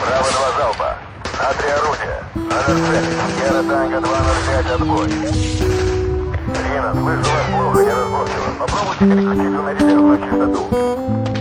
Браво 2 залпа. На 3 орудия. Надо целить. Сьерра Танго 205, отбой. Рина, слышу вас плохо, неразборчиво. Попробуйте переключиться на резервную частоту.